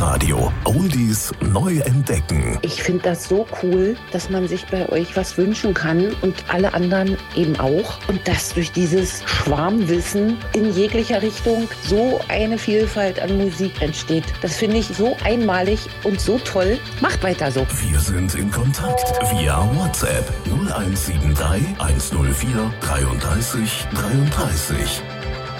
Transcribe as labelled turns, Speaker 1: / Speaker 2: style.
Speaker 1: Hitradio. Oldies neu entdecken.
Speaker 2: Ich finde das so cool, dass man sich bei euch was wünschen kann und alle anderen eben auch. Und dass durch dieses Schwarmwissen in jeglicher Richtung so eine Vielfalt an Musik entsteht. Das finde ich so einmalig und so toll. Macht weiter so.
Speaker 1: Wir sind in Kontakt via WhatsApp 0173 104 33 33.